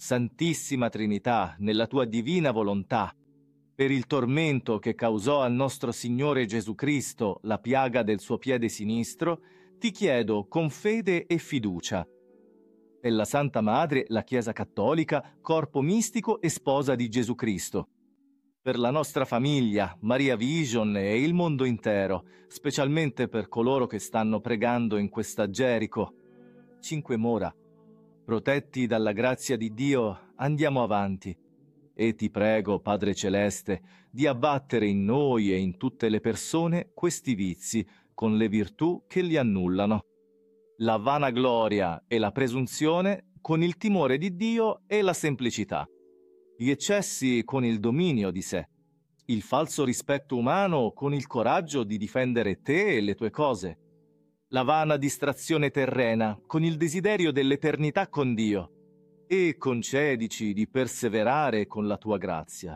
Santissima Trinità, nella tua divina volontà, per il tormento che causò al nostro Signore Gesù Cristo la piaga del suo piede sinistro, ti chiedo con fede e fiducia. Per la Santa Madre, la Chiesa Cattolica, corpo mistico e sposa di Gesù Cristo. Per la nostra famiglia, Maria Vision e il mondo intero, specialmente per coloro che stanno pregando in questa Gerico. 5 Mora. Protetti dalla grazia di Dio, andiamo avanti. E ti prego, Padre Celeste, di abbattere in noi e in tutte le persone questi vizi con le virtù che li annullano. La vanagloria e la presunzione con il timore di Dio e la semplicità. Gli eccessi con il dominio di sé. Il falso rispetto umano con il coraggio di difendere te e le tue cose. La vana distrazione terrena con il desiderio dell'eternità con Dio. E concedici di perseverare con la tua grazia.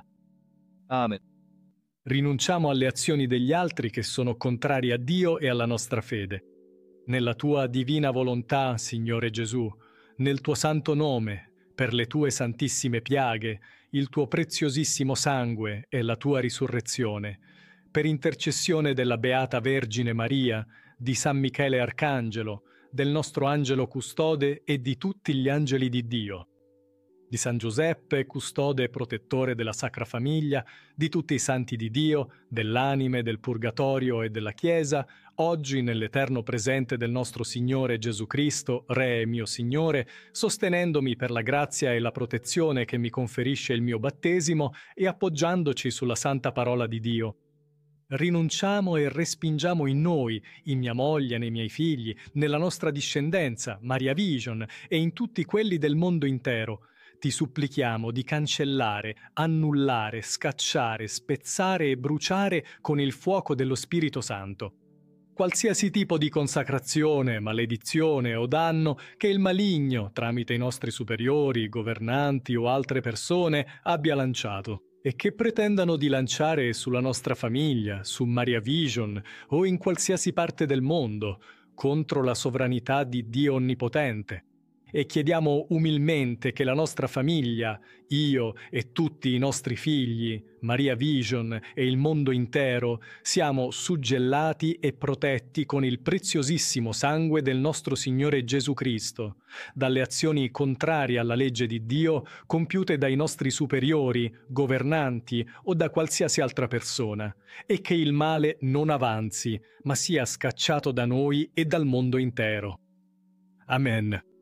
Amen. Rinunciamo alle azioni degli altri che sono contrarie a Dio e alla nostra fede. Nella tua divina volontà, Signore Gesù, nel tuo santo nome, per le tue santissime piaghe, il tuo preziosissimo sangue e la tua risurrezione, per intercessione della Beata Vergine Maria, di San Michele Arcangelo, del nostro angelo custode e di tutti gli angeli di Dio, di San Giuseppe, custode e protettore della Sacra Famiglia, di tutti i santi di Dio, dell'anime, del purgatorio e della Chiesa, oggi nell'eterno presente del nostro Signore Gesù Cristo, Re e mio Signore, sostenendomi per la grazia e la protezione che mi conferisce il mio battesimo e appoggiandoci sulla santa parola di Dio. Rinunciamo e respingiamo in noi, in mia moglie, nei miei figli, nella nostra discendenza, Maria Vision, e in tutti quelli del mondo intero. Ti supplichiamo di cancellare, annullare, scacciare, spezzare e bruciare con il fuoco dello Spirito Santo qualsiasi tipo di consacrazione, maledizione o danno che il maligno, tramite i nostri superiori, governanti o altre persone, abbia lanciato e che pretendano di lanciare sulla nostra famiglia, su Maria Vision o in qualsiasi parte del mondo, contro la sovranità di Dio Onnipotente. E chiediamo umilmente che la nostra famiglia, io e tutti i nostri figli, Maria Vision e il mondo intero, siamo suggellati e protetti con il preziosissimo sangue del nostro Signore Gesù Cristo, dalle azioni contrarie alla legge di Dio compiute dai nostri superiori, governanti o da qualsiasi altra persona, e che il male non avanzi, ma sia scacciato da noi e dal mondo intero. Amen.